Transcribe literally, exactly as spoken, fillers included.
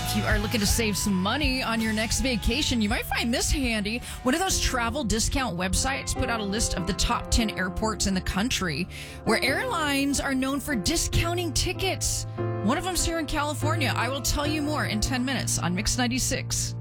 If you are looking to save some money on your next vacation, you might find this handy. One of those travel discount websites put out a list of the top ten airports in the country where airlines are known for discounting tickets. One of them's here in California. I will tell you more in ten minutes on Mix ninety-six.